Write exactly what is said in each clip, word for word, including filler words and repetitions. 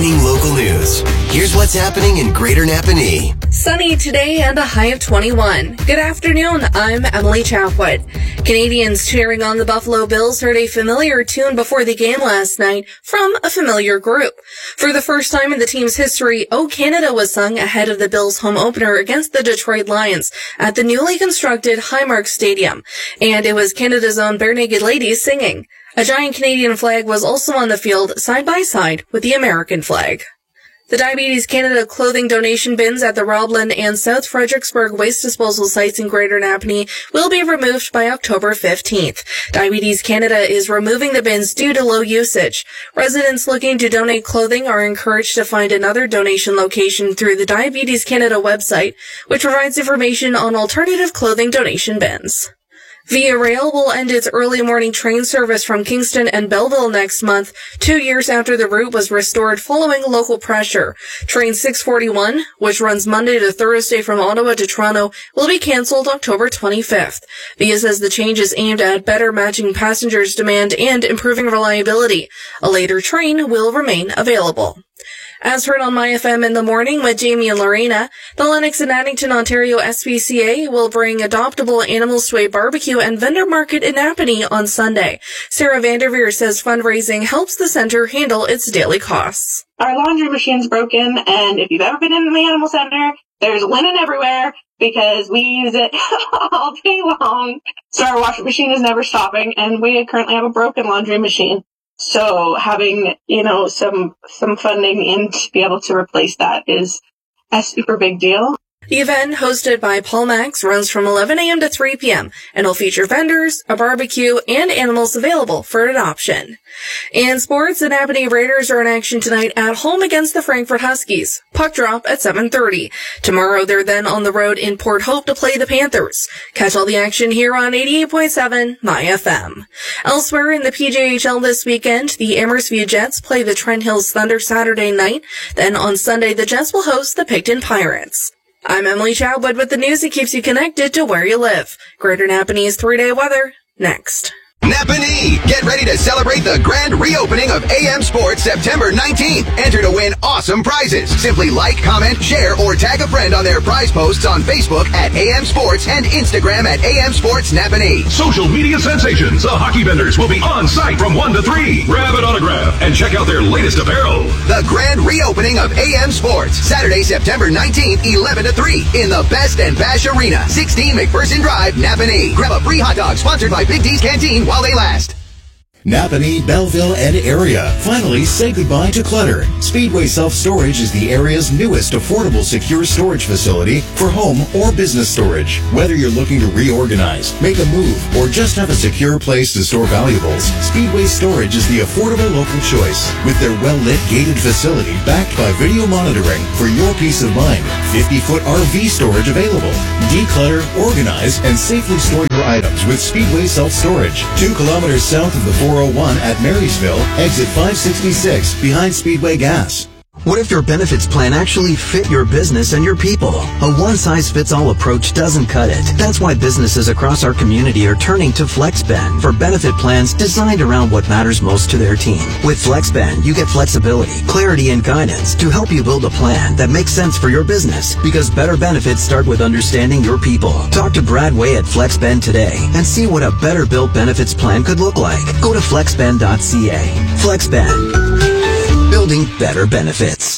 defining local news. Here's what's happening in Greater Napanee. Sunny today and a high of twenty-one. Good afternoon, I'm Emily Chapwood. Canadians cheering on the Buffalo Bills heard a familiar tune before the game last night from a familiar group. For the first time in the team's history, O Canada was sung ahead of the Bills' home opener against the Detroit Lions at the newly constructed Highmark Stadium, and it was Canada's own Bare Naked Ladies singing. A giant Canadian flag was also on the field side by side with the American flag. The Diabetes Canada clothing donation bins at the Roblin and South Fredericksburg waste disposal sites in Greater Napanee will be removed by October fifteenth. Diabetes Canada is removing the bins due to low usage. Residents looking to donate clothing are encouraged to find another donation location through the Diabetes Canada website, which provides information on alternative clothing donation bins. Via Rail will end its early morning train service from Kingston and Belleville next month, two years after the route was restored following local pressure. Train six forty-one, which runs Monday to Thursday from Ottawa to Toronto, will be cancelled October twenty-fifth. Via says the change is aimed at better matching passengers' demand and improving reliability. A later train will remain available. As heard on My F M in the morning with Jamie and Lorena, the Lennox and Addington, Ontario S P C A will bring adoptable animals to a barbecue and vendor market in Napanee on Sunday. Sarah Vanderveer says fundraising helps the centre handle its daily costs. Our laundry machine's broken, and if you've ever been in the animal center, there's linen everywhere because we use it all day long. So our washing machine is never stopping, and we currently have a broken laundry machine. So having, you know, some, some funding in to be able to replace that is a super big deal. The event, hosted by Paul Max, runs from eleven a.m. to three p.m. and will feature vendors, a barbecue, and animals available for adoption. In sports, the Napanee Raiders are in action tonight at home against the Frankfurt Huskies. Puck drop at seven thirty. Tomorrow, they're then on the road in Port Hope to play the Panthers. Catch all the action here on eighty-eight point seven My F M. Elsewhere in the P J H L this weekend, the Amherst Jets play the Trent Hills Thunder Saturday night. Then on Sunday, the Jets will host the Picton Pirates. I'm Emily Childwood with the news that keeps you connected to where you live. Greater Napanee's three-day weather, next. Napanee! Get ready to celebrate the grand reopening of A M Sports September nineteenth. Enter to win awesome prizes. Simply like, comment, share, or tag a friend on their prize posts on Facebook at A M Sports and Instagram at A M Sports Napanee. Social media sensations. The hockey vendors will be on site from one to three. Grab an autograph and check out their latest apparel. The grand reopening of A M Sports. Saturday, September nineteenth, eleven to three in the Best and Bash Arena. sixteen McPherson Drive, Napanee. Grab a free hot dog sponsored by Big D's Canteen while they last. Napanee, Belleville, and area. Finally, say goodbye to clutter. Speedway Self-Storage is the area's newest affordable secure storage facility for home or business storage. Whether you're looking to reorganize, make a move, or just have a secure place to store valuables, Speedway Storage is the affordable local choice. With their well-lit gated facility backed by video monitoring for your peace of mind, fifty-foot R V storage available. Declutter, organize, and safely store your items with Speedway Self-Storage. Two kilometers south of the four oh one at Marysville, exit five sixty-six, behind Speedway Gas. What if your benefits plan actually fit your business and your people? A one-size-fits-all approach doesn't cut it. That's why businesses across our community are turning to FlexBend for benefit plans designed around what matters most to their team. With FlexBend, you get flexibility, clarity, and guidance to help you build a plan that makes sense for your business, because better benefits start with understanding your people. Talk to Brad Way at FlexBend today and see what a better-built benefits plan could look like. Go to flexbend dot c a. FlexBend. Building better benefits.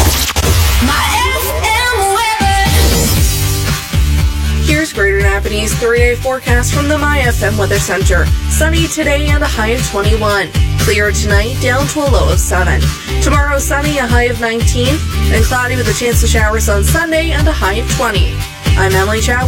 Here's Greater Napanee's three-day forecast from the My F M Weather Center. Sunny today and a high of twenty-one. Clear tonight, down to a low of seven. Tomorrow, sunny, a high of nineteen. And cloudy with a chance of showers on Sunday and a high of twenty. I'm Emily Chow.